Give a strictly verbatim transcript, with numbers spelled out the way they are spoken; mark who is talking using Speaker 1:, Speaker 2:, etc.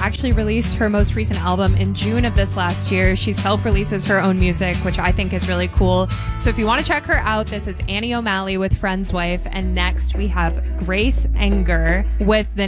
Speaker 1: actually released her most recent album in June of this last year. She self-releases her own music, which I think is really cool. So if you want to check her out, this is Annie O'Malley with Friend's Wife. And next we have Grace Enger with the